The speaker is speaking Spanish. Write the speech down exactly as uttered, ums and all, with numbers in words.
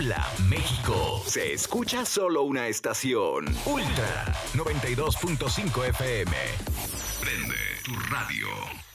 Puebla, México. Se escucha solo una estación. Ultra noventa y dos punto cinco F M. Prende tu radio.